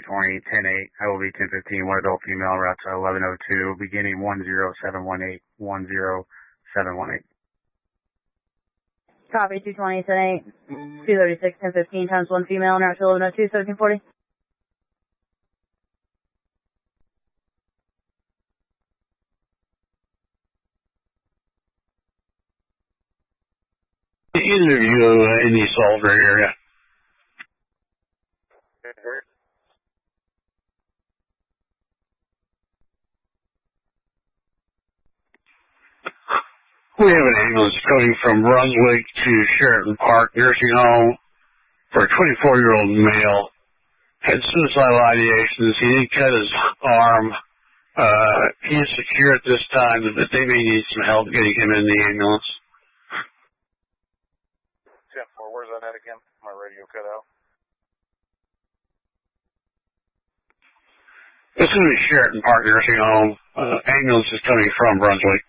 10-8. I will be 1015, one adult female, route to 1102, beginning 10718, 10718. Copy, 220, 10-8, 236, 1015, times 1 female, route to 1102, 1740. Interview in the Salisbury area. We have an ambulance coming from Brunswick to Sheraton Park Nursing Home for a 24-year-old male. Had suicidal ideations. He did cut his arm. He is secure at this time, but they may need some help getting him in the ambulance. 10-4, where's that at again? My radio cut out. This is Sheraton Park Nursing Home. Ambulance is coming from Brunswick.